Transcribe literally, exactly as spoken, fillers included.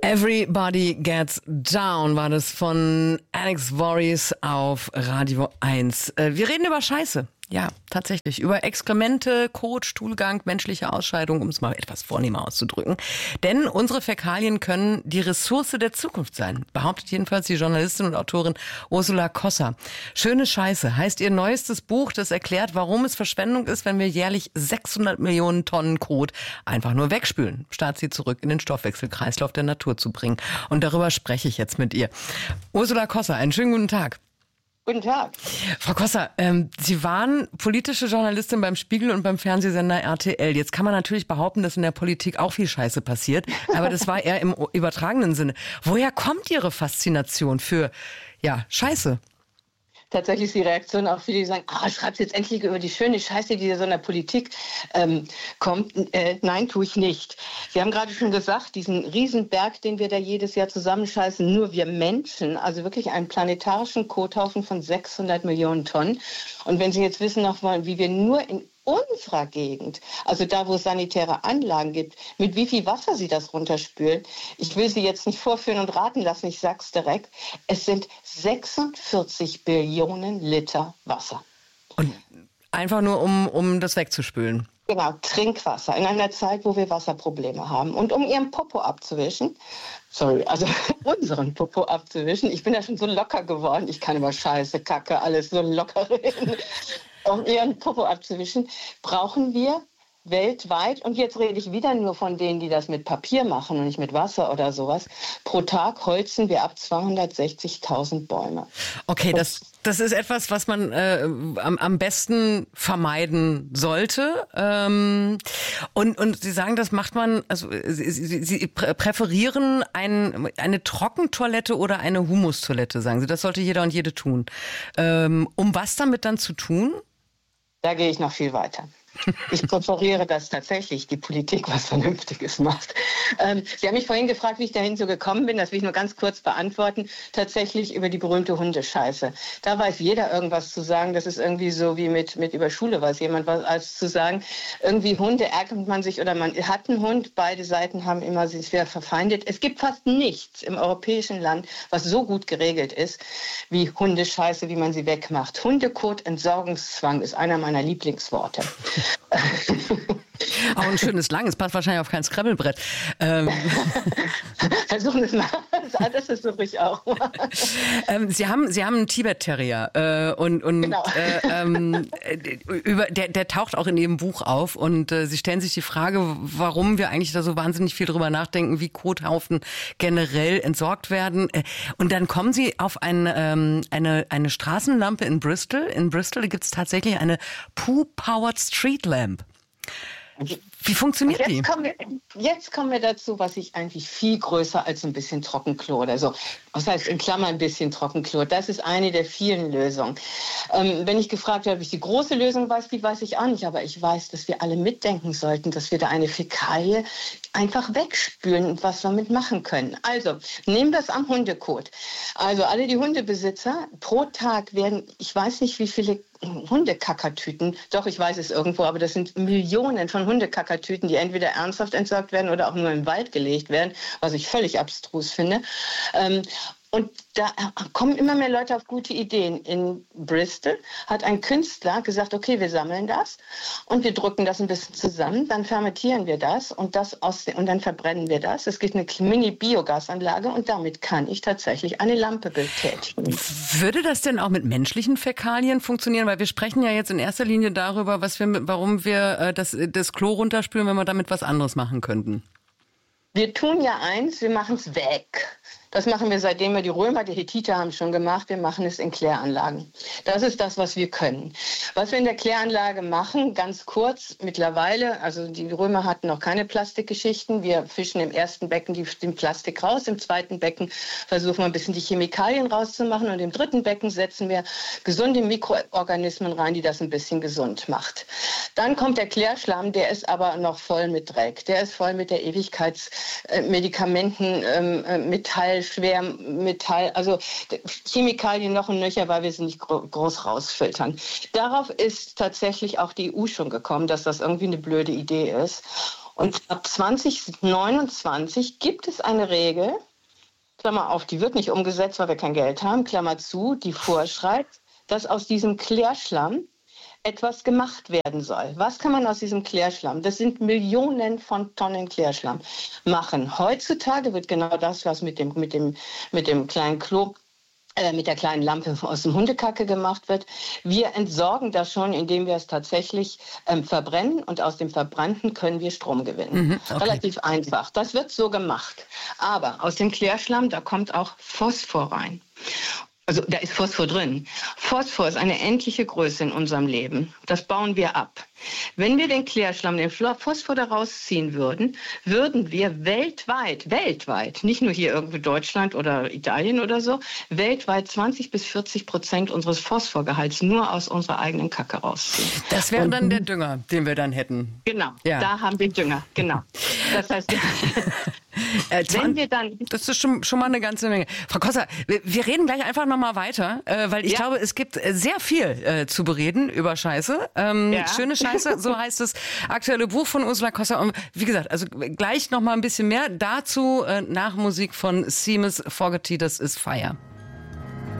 Everybody Gets Down war das von Alex Voorhees auf Radio eins. Wir reden über Scheiße. Ja, tatsächlich. Über Exkremente, Kot, Stuhlgang, menschliche Ausscheidung, um es mal etwas vornehmer auszudrücken. Denn unsere Fäkalien können die Ressource der Zukunft sein, behauptet jedenfalls die Journalistin und Autorin Ursula Kossa. Schöne Scheiße heißt ihr neuestes Buch, das erklärt, warum es Verschwendung ist, wenn wir jährlich sechshundert Millionen Tonnen Kot einfach nur wegspülen, statt sie zurück in den Stoffwechselkreislauf der Natur zu bringen. Und darüber spreche ich jetzt mit ihr. Ursula Kossa, einen schönen guten Tag. Guten Tag. Frau Kossa, ähm, Sie waren politische Journalistin beim Spiegel und beim Fernsehsender R T L. Jetzt kann man natürlich behaupten, dass in der Politik auch viel Scheiße passiert, aber das war eher im übertragenen Sinne. Woher kommt Ihre Faszination für, ja, Scheiße? Tatsächlich ist die Reaktion auch viele, die sagen, ah, schreibst jetzt endlich über die schöne Scheiße, die so in der Politik ähm, kommt. Äh, nein, tue ich nicht. Sie haben gerade schon gesagt, diesen Riesenberg, den wir da jedes Jahr zusammenscheißen, nur wir Menschen, also wirklich einen planetarischen Kothaufen von sechshundert Millionen Tonnen. Und wenn Sie jetzt wissen noch wollen, wie wir nur in unserer Gegend, also da, wo es sanitäre Anlagen gibt, mit wie viel Wasser sie das runterspülen. Ich will Sie jetzt nicht vorführen und raten lassen, ich sag's direkt. Es sind sechsundvierzig Billionen Liter Wasser. Und einfach nur, um, um das wegzuspülen? Genau, Trinkwasser in einer Zeit, wo wir Wasserprobleme haben. Und um Ihren Popo abzuwischen, sorry, also unseren Popo abzuwischen, ich bin ja schon so locker geworden, ich kann über Scheiße, Kacke, alles so locker reden. Um Ihren Popo abzuwischen, brauchen wir weltweit, und jetzt rede ich wieder nur von denen, die das mit Papier machen und nicht mit Wasser oder sowas, pro Tag holzen wir ab zweihundertsechzigtausend Bäume. Okay, das, das ist etwas, was man äh, am, am besten vermeiden sollte. Ähm, und, und Sie sagen, das macht man, also Sie, Sie, Sie präferieren ein, eine Trockentoilette oder eine Humustoilette, sagen Sie. Das sollte jeder und jede tun. Ähm, um was damit dann zu tun? Da gehe ich noch viel weiter. Ich präferiere, dass tatsächlich die Politik was Vernünftiges macht. Ähm, Sie haben mich vorhin gefragt, wie ich dahin so gekommen bin. Das will ich nur ganz kurz beantworten. Tatsächlich über die berühmte Hundescheiße. Da weiß jeder irgendwas zu sagen. Das ist irgendwie so wie mit, mit über Schule weiß jemand was als zu sagen. Irgendwie Hunde ärgert man sich oder man hat einen Hund. Beide Seiten haben immer sich schwer verfeindet. Es gibt fast nichts im europäischen Land, was so gut geregelt ist wie Hundescheiße, wie man sie wegmacht. Hundekot-Entsorgungszwang ist einer meiner Lieblingsworte. Auch ein schönes langes, passt wahrscheinlich auf kein Scrabblebrett. Ähm. Versuchen es mal, das versuche ich auch. ähm, Sie haben, Sie haben einen Tibet-Terrier äh, und, und genau. äh, ähm, über, der, der taucht auch in Ihrem Buch auf und äh, Sie stellen sich die Frage, warum wir eigentlich da so wahnsinnig viel drüber nachdenken, wie Kothaufen generell entsorgt werden. Und dann kommen Sie auf ein, ähm, eine, eine Straßenlampe in Bristol. In Bristol gibt es tatsächlich eine Poo-Powered Street Lamp. Wie funktioniert jetzt die? Kommen wir, jetzt kommen wir dazu, was ich eigentlich viel größer als ein bisschen Trockenklo oder so. Was heißt in Klammern ein bisschen Trockenklo? Das ist eine der vielen Lösungen. Ähm, wenn ich gefragt habe, ob ich die große Lösung weiß, die weiß ich auch nicht. Aber ich weiß, dass wir alle mitdenken sollten, dass wir da eine Fäkalie einfach wegspülen und was damit machen können. Also, nehmen wir es am Hundekot. Also alle die Hundebesitzer, pro Tag werden, ich weiß nicht wie viele Hundekackertüten, doch ich weiß es irgendwo, aber das sind Millionen von Hundekackertüten, die entweder ernsthaft entsorgt werden oder auch nur im Wald gelegt werden, was ich völlig abstrus finde. Ähm, Und da kommen immer mehr Leute auf gute Ideen. In Bristol hat ein Künstler gesagt, okay, wir sammeln das und wir drücken das ein bisschen zusammen, dann fermentieren wir das und, das aus, und dann verbrennen wir das. Es gibt eine Mini-Biogasanlage und damit kann ich tatsächlich eine Lampe betätigen. Würde das denn auch mit menschlichen Fäkalien funktionieren? Weil wir sprechen ja jetzt in erster Linie darüber, was wir, warum wir äh, das, das Klo runterspülen, wenn wir damit was anderes machen könnten. Wir tun ja eins, wir machen es weg. Das machen wir, seitdem wir die Römer, die Hethiter haben schon gemacht. Wir machen es in Kläranlagen. Das ist das, was wir können. Was wir in der Kläranlage machen, ganz kurz, mittlerweile, also die Römer hatten noch keine Plastikgeschichten. Wir fischen im ersten Becken die, den Plastik raus. Im zweiten Becken versuchen wir ein bisschen die Chemikalien rauszumachen. Und im dritten Becken setzen wir gesunde Mikroorganismen rein, die das ein bisschen gesund macht. Dann kommt der Klärschlamm, der ist aber noch voll mit Dreck. Der ist voll mit der Ewigkeitsmedikamenten, ähm, Metall, Schwermetall, also Chemikalien noch und nöcher, weil wir sie nicht gro- groß rausfiltern. Darauf ist tatsächlich auch die E U schon gekommen, dass das irgendwie eine blöde Idee ist. Und ab zwanzig neunundzwanzig gibt es eine Regel, Klammer auf, die wird nicht umgesetzt, weil wir kein Geld haben, Klammer zu, die vorschreibt, dass aus diesem Klärschlamm etwas gemacht werden soll. Was kann man aus diesem Klärschlamm? Das sind Millionen von Tonnen Klärschlamm machen. Heutzutage wird genau das, was mit dem, mit dem, mit dem kleinen Klo, äh, mit der kleinen Lampe aus dem Hundekacke gemacht wird. Wir entsorgen das schon, indem wir es tatsächlich ähm, verbrennen und aus dem Verbrannten können wir Strom gewinnen. Mhm, okay. Relativ einfach. Das wird so gemacht. Aber aus dem Klärschlamm, da kommt auch Phosphor rein. Also da ist Phosphor drin. Phosphor ist eine endliche Größe in unserem Leben. Das bauen wir ab. Wenn wir den Klärschlamm, den Phosphor da rausziehen würden, würden wir weltweit, weltweit, nicht nur hier irgendwo Deutschland oder Italien oder so, weltweit zwanzig bis vierzig Prozent unseres Phosphorgehalts nur aus unserer eigenen Kacke rausziehen. Das wäre dann der Dünger, den wir dann hätten. Genau, ja. Da haben wir Dünger, genau. Das heißt, äh, wenn wir dann... Das ist schon, schon mal eine ganze Menge. Frau Kosser, wir, wir reden gleich einfach noch mal weiter, äh, weil ich ja. glaube, es gibt sehr viel äh, zu bereden über Scheiße. Ähm, ja. Schöne Scheiße, so heißt das aktuelle Buch von Ursula Kosser. Und wie gesagt, also gleich noch mal ein bisschen mehr dazu äh, nach Musik von Seamus Fogerty, das ist Fire.